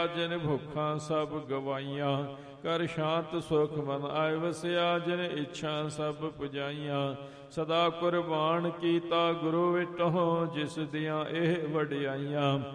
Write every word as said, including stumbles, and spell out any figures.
ਜਿਨ ਭੁੱਖਾਂ ਸਭ ਗਵਾਈਆਂ, ਕਰ ਸ਼ਾਂਤ ਸੁਖ ਮਨ ਆਇ ਵਸਿਆ, ਜਿਨ ਇੱਛਾ ਸਭ ਪੁਜਾਈਆਂ। ਸਦਾ ਕੁਰਬਾਨ ਕੀਤਾ ਗੁਰੂ ਵਿਟਹੁ, ਜਿਸ ਦੀਆਂ ਇਹ ਵਡਿਆਈਆਂ।